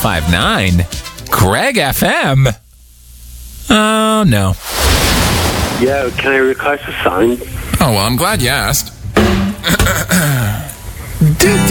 1059. Greg FM? Oh, no. Yeah, can I request a sign? Oh, well, I'm glad you asked.